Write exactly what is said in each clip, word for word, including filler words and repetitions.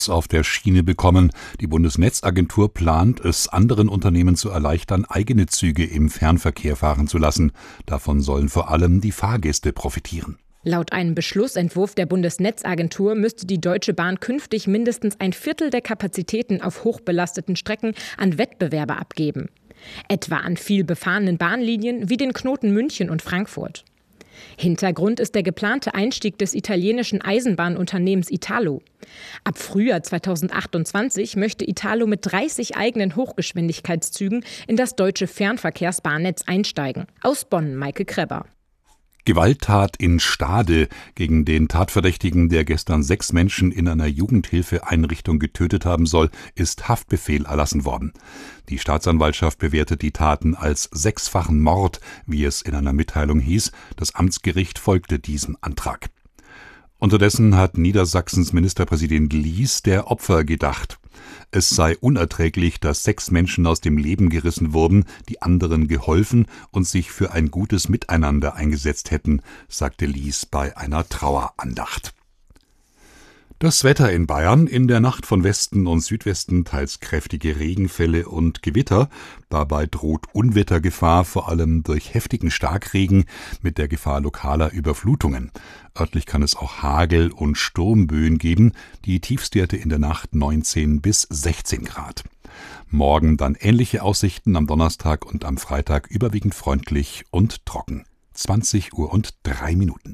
auf der Schiene bekommen. Die Bundesnetzagentur plant, es anderen Unternehmen zu erleichtern, eigene Züge im Fernverkehr fahren zu lassen. Davon sollen vor allem die Fahrgäste profitieren. Laut einem Beschlussentwurf der Bundesnetzagentur müsste die Deutsche Bahn künftig mindestens ein Viertel der Kapazitäten auf hochbelasteten Strecken an Wettbewerber abgeben. Etwa an viel befahrenen Bahnlinien wie den Knoten München und Frankfurt. Hintergrund ist der geplante Einstieg des italienischen Eisenbahnunternehmens Italo. Ab Frühjahr zweitausendachtundzwanzig möchte Italo mit dreißig eigenen Hochgeschwindigkeitszügen in das deutsche Fernverkehrsbahnnetz einsteigen. Aus Bonn, Maike Krebber. Gewalttat in Stade. Gegen den Tatverdächtigen, der gestern sechs Menschen in einer Jugendhilfeeinrichtung getötet haben soll, ist Haftbefehl erlassen worden. Die Staatsanwaltschaft bewertet die Taten als sechsfachen Mord, wie es in einer Mitteilung hieß. Das Amtsgericht folgte diesem Antrag. Unterdessen hat Niedersachsens Ministerpräsident Lies der Opfer gedacht. Es sei unerträglich, dass sechs Menschen aus dem Leben gerissen wurden, die anderen geholfen und sich für ein gutes Miteinander eingesetzt hätten, sagte Lies bei einer Trauerandacht. Das Wetter in Bayern: in der Nacht von Westen und Südwesten teils kräftige Regenfälle und Gewitter. Dabei droht Unwettergefahr, vor allem durch heftigen Starkregen mit der Gefahr lokaler Überflutungen. Örtlich kann es auch Hagel und Sturmböen geben. Die Tiefstwerte in der Nacht neunzehn bis sechzehn Grad. Morgen dann ähnliche Aussichten, am Donnerstag und am Freitag überwiegend freundlich und trocken. zwanzig Uhr und drei Minuten.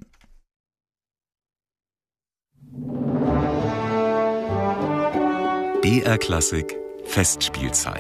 B R Klassik Festspielzeit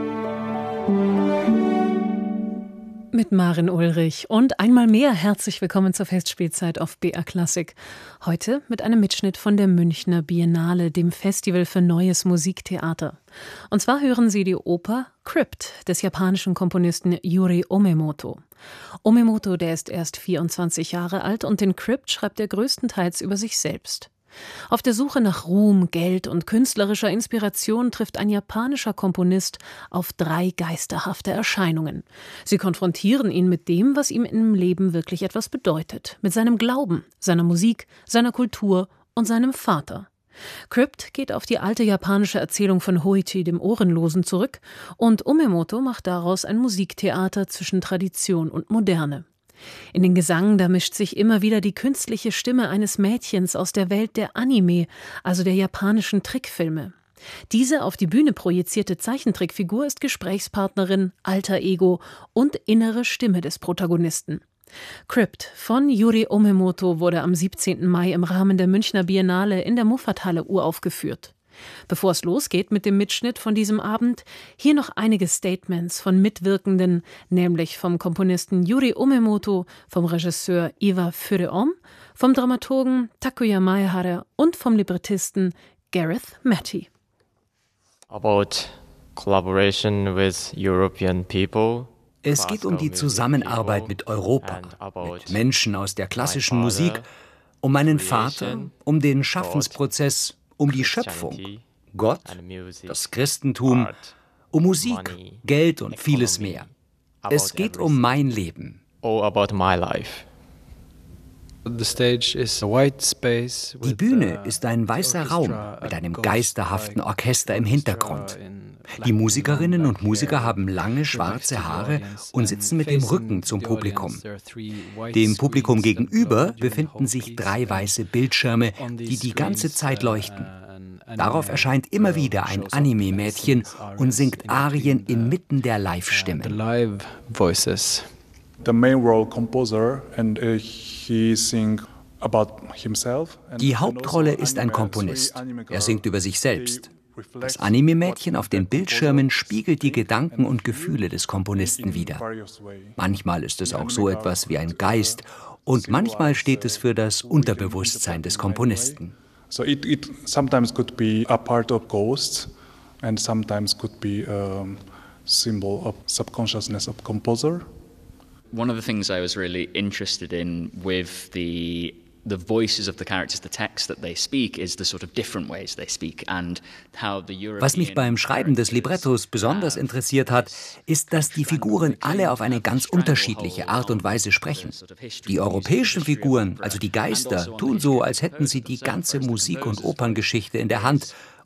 mit Maren Ulrich und einmal mehr herzlich willkommen zur Festspielzeit auf B R Klassik. Heute mit einem Mitschnitt von der Münchner Biennale, dem Festival für neues Musiktheater. Und zwar hören Sie die Oper Crypt des japanischen Komponisten Yuri Umemoto. Umemoto, der ist erst vierundzwanzig Jahre alt und den Crypt schreibt er größtenteils über sich selbst. Auf der Suche nach Ruhm, Geld und künstlerischer Inspiration trifft ein japanischer Komponist auf drei geisterhafte Erscheinungen. Sie konfrontieren ihn mit dem, was ihm im Leben wirklich etwas bedeutet, mit seinem Glauben, seiner Musik, seiner Kultur und seinem Vater. Crypt geht auf die alte japanische Erzählung von Hoichi, dem Ohrenlosen, zurück, und Umemoto macht daraus ein Musiktheater zwischen Tradition und Moderne. In den Gesang, da mischt sich immer wieder die künstliche Stimme eines Mädchens aus der Welt der Anime, also der japanischen Trickfilme. Diese auf die Bühne projizierte Zeichentrickfigur ist Gesprächspartnerin, Alter Ego und innere Stimme des Protagonisten. Crypt von Yuri Umemoto wurde am siebzehnten Mai im Rahmen der Münchner Biennale in der Muffathalle uraufgeführt. Bevor es losgeht mit dem Mitschnitt von diesem Abend, hier noch einige Statements von Mitwirkenden, nämlich vom Komponisten Yuri Umemoto, vom Regisseur Iwa Furuom, vom Dramaturgen Takuya Maehara und vom Librettisten Gareth Matty. About collaboration with European people. Es geht um die Zusammenarbeit mit Europa, mit Menschen aus der klassischen Musik, um meinen Vater, um den Schaffensprozess, um die Schöpfung, Gott, das Christentum, um Musik, Geld und vieles mehr. Es geht um mein Leben. All about my life. Die Bühne ist ein weißer Raum mit einem geisterhaften Orchester im Hintergrund. Die Musikerinnen und Musiker haben lange schwarze Haare und sitzen mit dem Rücken zum Publikum. Dem Publikum gegenüber befinden sich drei weiße Bildschirme, die die ganze Zeit leuchten. Darauf erscheint immer wieder ein Anime-Mädchen und singt Arien inmitten der Live-Stimme. The main role composer and uh, he sing about himself. Die Hauptrolle ist ein Komponist. Er singt über sich selbst. Das Anime-Mädchen auf den Bildschirmen spiegelt die Gedanken und Gefühle des Komponisten wider. Manchmal ist es auch so etwas wie ein Geist und manchmal steht es für das Unterbewusstsein des Komponisten. So it, it sometimes could be a part of ghosts and sometimes could be a symbol of subconsciousness of composer. One of the things I was really interested in with the Was mich beim Schreiben des Librettos besonders interessiert hat, ist, dass die Figuren alle auf eine ganz unterschiedliche Art und Weise sprechen. Die europäischen Figuren, also die Geister, tun so, als hätten sie die ganze Musik- und Operngeschichte in der Hand